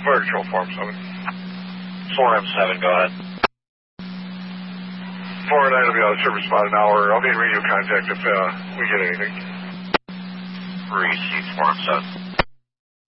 Fire Control, Form 7. 4M7, go ahead. 409 will be out of service about an hour. I'll be in radio contact if we get anything. Receive, Form 7.